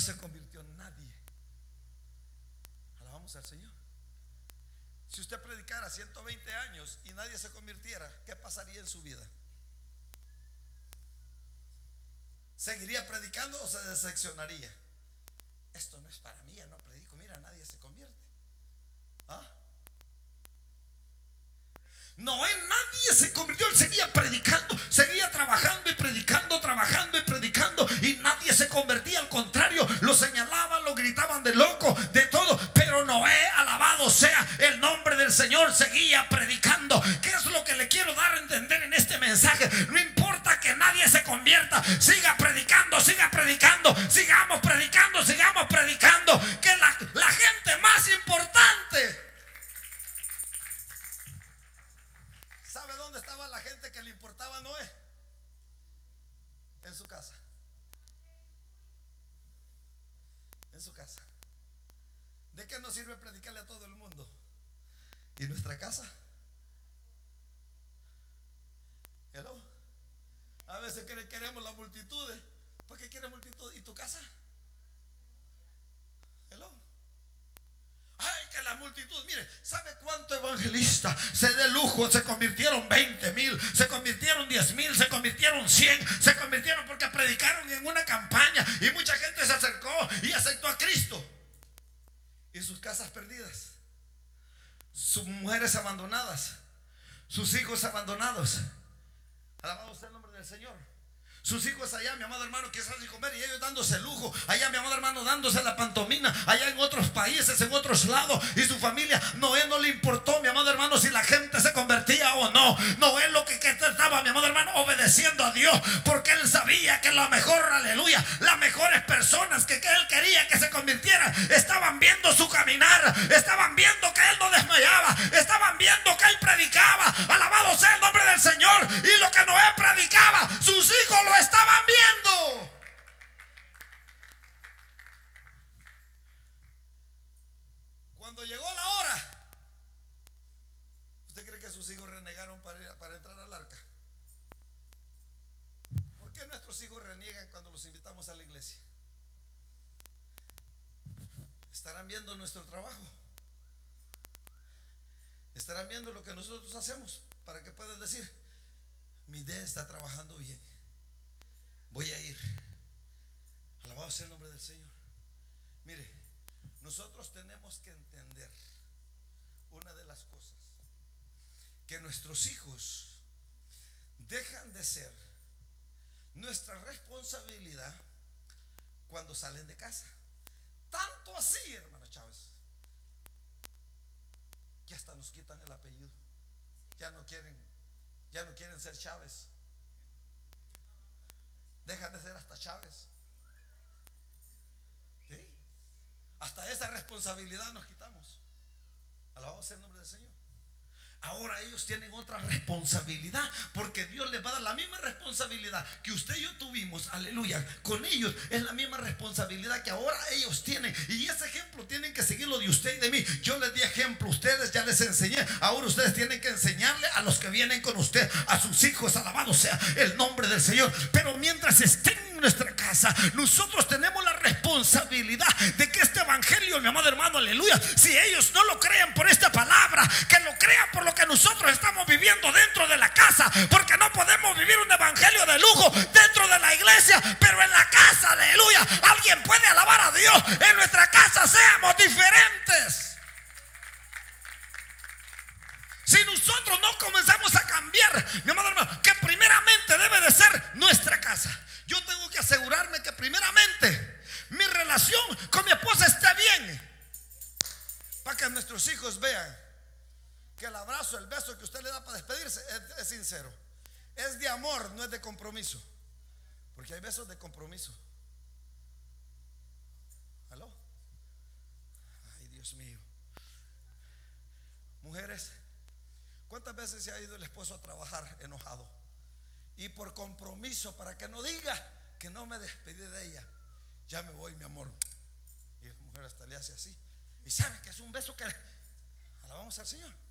se convirtió nadie. Alabamos al Señor. Si usted predicara 120 años y nadie se convirtiera, ¿qué pasaría en su vida? ¿Seguiría predicando o se decepcionaría? Esto no es para mí, ya no predico, mira, nadie se convierte. ¿Ah? Noé, nadie se convirtió, él seguía predicando, seguía trabajando y predicando, trabajando y predicando, y nadie se convertía. Al contrario, lo señalaban, lo gritaban de loco, de todo. Pero Noé, alabado sea el nombre del Señor, seguía predicando. ¿Qué es lo que le quiero dar a entender en este mensaje? No importa que nadie se convierta, siga predicando, sigamos predicando, que la gente más importante. ¿Sabe dónde estaba la gente que le importaba a Noé? En su casa. En su casa. ¿De qué nos sirve predicarle a todo el mundo? ¿Y nuestra casa? Hello. A veces queremos la multitud. ¿Por qué quieres multitud? ¿Y tu casa? Hello. Ay, que la multitud, mire, ¿sabe cuánto evangelista se de lujo? Se convirtieron 20,000, se convirtieron 10,000, se convirtieron 100, se convirtieron porque predicaron en una campaña y mucha gente se acercó y aceptó a Cristo. Y sus casas perdidas, sus mujeres abandonadas, sus hijos abandonados. Alabado sea el nombre del Señor. Sus hijos allá, mi amado hermano, que saben comer, y ellos dándose lujo. Allá, mi amado hermano, dándose la pantomima. Allá en otros países, en otros lados. Y su familia, Noé no le importó, mi amado hermano, si la gente se convertía o no. Noé lo que estaba, mi amado hermano, obedeciendo a Dios, porque él sabía que la mejor, aleluya, las mejores personas que él quería que se convirtieran, estaban viendo su caminar, estaban viendo que él no desmayaba, estaban viendo que él predicaba. Alabado sea el nombre del Señor. Y lo que Noé predicaba, sus hijos lo estaban viendo. Cuando llegó la hora, ¿usted cree que sus hijos renegaron para entrar al arca? ¿Por qué nuestros hijos reniegan cuando los invitamos a la iglesia? ¿Estarán viendo nuestro trabajo? ¿Estarán viendo lo que nosotros hacemos para que puedan decir: mi idea está trabajando bien, voy a ir? Alabado sea el nombre del Señor. Mire, nosotros tenemos que entender una de las cosas: que nuestros hijos dejan de ser nuestra responsabilidad cuando salen de casa. Tanto así, hermano Chávez, que hasta nos quitan el apellido. Ya no quieren ser Chávez. Dejan de ser hasta Chávez. ¿Sí? Hasta esa responsabilidad nos quitamos. Alabado sea el nombre del Señor. Ahora ellos tienen otra responsabilidad, porque Dios les va a dar la misma responsabilidad que usted y yo tuvimos, aleluya. Con ellos es la misma responsabilidad que ahora ellos tienen. Y ese ejemplo tienen que seguirlo de usted y de mí. Yo les di ejemplo, ustedes ya les enseñé. Ahora ustedes tienen que enseñarle a los que vienen con usted, a sus hijos. Alabado sea el nombre del Señor. Pero mientras estén en nuestra casa, nosotros tenemos la responsabilidad de que este evangelio, mi amado hermano, aleluya, si ellos no lo crean por esta palabra, que lo crean por lo que nosotros estamos viviendo dentro de la casa. Porque no podemos vivir un evangelio de lujo dentro de la iglesia, pero en la casa, aleluya, alguien puede alabar a Dios. En nuestra casa seamos diferentes. Si nosotros no comenzamos a cambiar, mi amado hermano, que primeramente debe de ser nuestra casa. Yo tengo que asegurarme que primeramente mi relación con mi esposa esté bien, para que nuestros hijos vean que el abrazo, el beso que usted le da para despedirse es sincero, es de amor, no es de compromiso. Porque hay besos de compromiso. ¿Aló? Ay, Dios mío. Mujeres, ¿cuántas veces se ha ido el esposo a trabajar enojado? Y por compromiso, para que no diga que no me despedí de ella, ya me voy, mi amor. Y la mujer hasta le hace así. Y sabe que es un beso que alabamos al Señor.